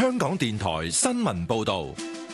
香港電台新聞報道。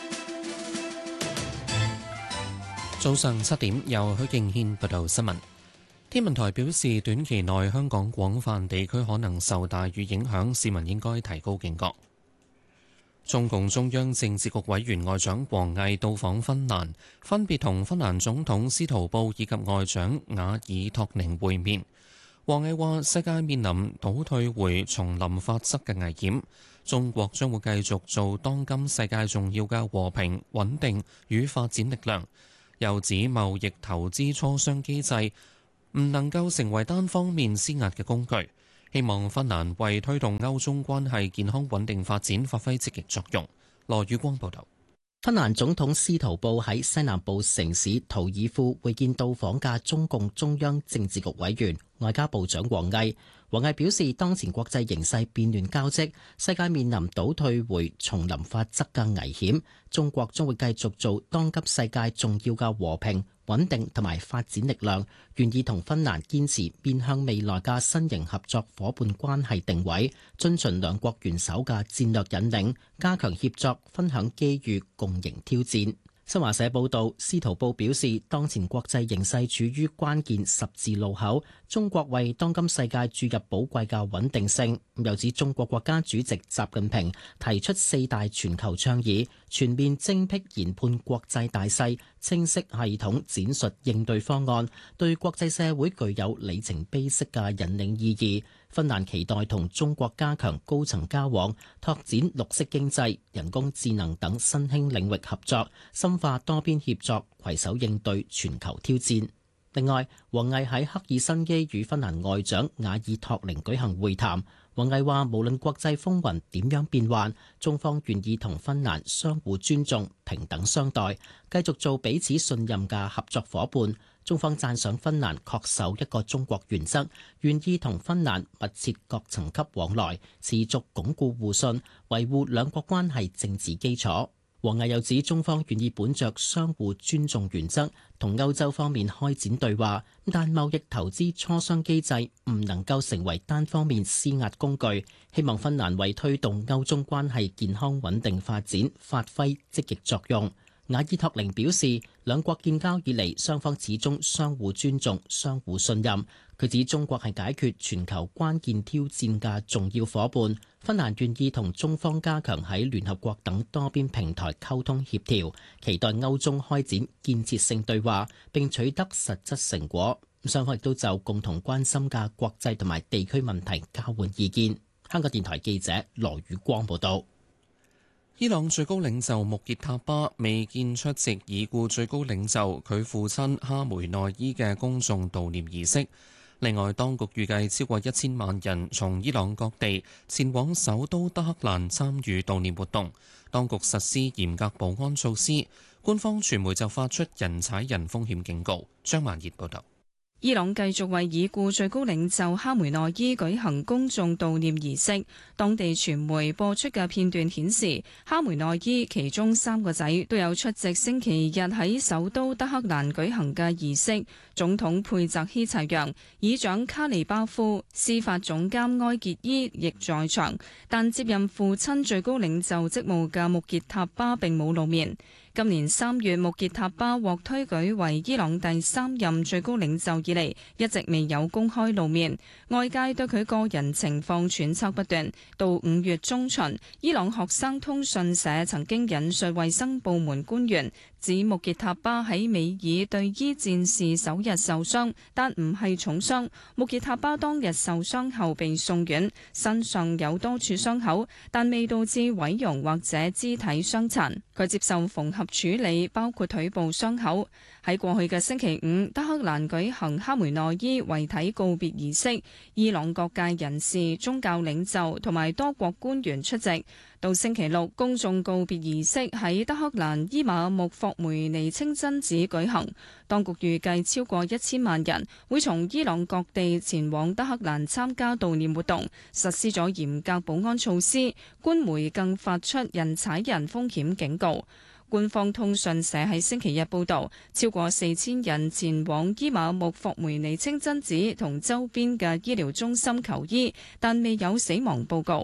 早上7點，由許敬軒報道新聞。天文台表示，短期內香港廣泛地區可能受大雨影響，市民應該提高警覺。中共中央政治局委員外長王毅到訪芬蘭，分別同芬蘭總統斯圖布以及外長雅爾托寧會面。王毅話：世界面臨倒退回叢林法則嘅危險，中國將會繼續做當今世界重要嘅和平、穩定與發展力量。又指貿易投資磋商機制唔能夠成為單方面施壓嘅工具。希望芬蘭為推動歐中關係健康穩定發展發揮積極作用。羅宇光報道。 芬蘭總統斯圖布喺西南部城市圖爾庫會見到訪嘅中共中央政治局委員外交部長王毅。王毅表示，當前國際形勢變亂交織，世界面臨倒退回叢林法則嘅危險。中國將會繼續做當今世界重要嘅和平、穩定同埋發展力量，願意同芬蘭堅持面向未來嘅新型合作伙伴關係定位，遵循兩國元首嘅戰略引領，加強協作，分享機遇，共迎挑戰。新華社報道，斯圖布表示，當前國際形勢處於關鍵十字路口，中國為當今世界注入寶貴嘅穩定性。又指中國國家主席習近平提出4大全球倡議，全面精闢研判國際大勢，清晰系統展述應對方案，對國際社會具有里程碑式嘅引領意義。芬蘭期待同中國加強高層交往，拓展綠色經濟、人工智能等新興領域合作，深化多邊協作，攜手應對全球挑戰。另外，王毅喺赫爾辛基與芬蘭外長雅爾托寧舉行會談。王毅話：無論國際風雲點樣變幻，中方願意同芬蘭相互尊重、平等相待，繼續做彼此信任嘅合作伙伴。中方讚賞芬蘭恪守一個中國原則，願意同芬蘭密切各層級往來，持續鞏固互信，維護兩國關係政治基礎。王毅又指，中方願意本着相互尊重原則，同歐洲方面開展對話，但貿易投資磋商機制唔能夠成為單方面施壓工具。希望芬蘭為推動歐中關係健康穩定發展發揮積極作用。雅爾托寧表示，兩國建交以嚟，雙方始終相互尊重、相互信任。佢指中國係解決全球關鍵挑戰嘅重要夥伴，芬蘭願意同中方加強喺聯合國等多邊平台溝通協調，期待歐中開展建設性對話，並取得實質成果。雙方亦都就共同關心嘅國際同埋地區問題交換意見。香港電台記者羅宇光報道。 伊朗最高領袖穆傑塔巴未見出席已故最高領袖佢父親哈梅內伊嘅公眾悼念儀式。另外，當局預計超過1000萬人從伊朗各地前往首都德黑蘭參與悼念活動，當局實施嚴格保安措施。官方傳媒就發出人踩人風險警告。張曼熱報道。 伊朗繼續為已故最高領袖哈梅內伊舉行公眾悼念儀式。當地傳媒播出嘅片段顯示，哈梅內伊其中3個仔都有出席星期日喺首都德黑蘭舉行嘅儀式。總統佩澤希齊揚、議長卡利巴夫、司法總監埃傑伊亦在場，但接任父親最高領袖職務嘅穆傑塔巴並冇露面。今年3月，穆傑塔巴獲推舉為伊朗第3任最高領袖以嚟，一直未有公開露面。外界對佢個人情況揣測不斷。到5月中旬，伊朗學生通訊社曾經引述衛生部門官員，指穆傑塔巴喺美爾對伊戰事首日受傷，但唔係重傷。穆傑塔巴當日受傷後被送院，身上有多處傷口，但未導致毀容或者肢體傷殘。佢接受縫合處理，包括腿部傷口。喺過去嘅星期五，德黑蘭舉行哈梅內伊遺體告別儀式，伊朗各界人士、宗教領袖同埋多國官員出席。到星期六，公眾告別儀式喺德黑蘭伊馬木霍梅尼清真寺舉行。當局預計超過1000萬人會從伊朗各地前往德黑蘭參加悼念活動，實施咗嚴格保安措施。官媒更發出人踩人風險警告。官方通訊社喺星期日報導，超過4000人前往伊馬木霍梅尼清真寺同周邊嘅醫療中心求醫，但未有死亡報告。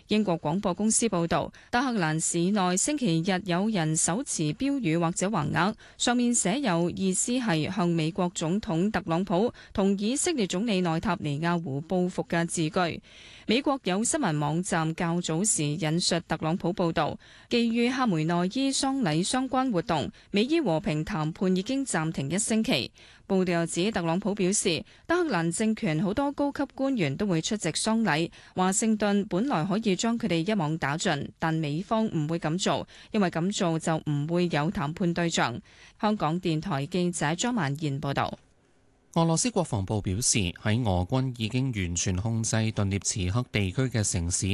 英國廣播公司報導，德黑蘭市內星期日有人手持標語或者橫額，上面寫有意思係向美國總統特朗普同以色列總理內塔尼亞胡報復嘅字句。美國有新聞網站較早時引述特朗普報導，基於哈梅內伊喪禮相關活動，美伊和平談判已經暫停1星期。報道又指，特朗普表示，德黑蘭政權好多高級官員都會出席喪禮，華盛頓本來可以將佢哋一網打盡，但美方唔會咁做，因為咁做就唔會有談判對象。香港電台記者張曼燕報導。 俄羅斯國防部表示，喺俄軍已經完全控制頓涅茨克地區嘅城市